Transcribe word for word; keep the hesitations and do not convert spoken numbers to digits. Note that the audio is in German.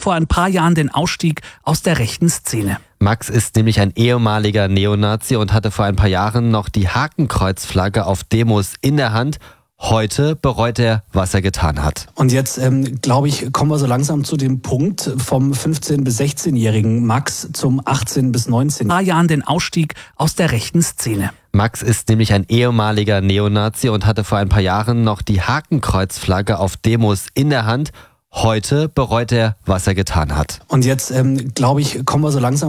vor ein paar Jahren den Ausstieg aus der rechten Szene. Max ist nämlich ein ehemaliger Neonazi und hatte vor ein paar Jahren noch die Hakenkreuzflagge auf Demos in der Hand. Heute bereut er, was er getan hat. Und jetzt, ähm, glaube ich, kommen wir so langsam zu dem Punkt vom fünfzehn- bis sechzehnjährigen Max zum achtzehn- bis neunzehn- Vor ein paar Jahren den Ausstieg aus der rechten Szene. Max ist nämlich ein ehemaliger Neonazi und hatte vor ein paar Jahren noch die Hakenkreuzflagge auf Demos in der Hand. Heute bereut er, was er getan hat. Und jetzt, ähm, glaube ich, kommen wir so langsam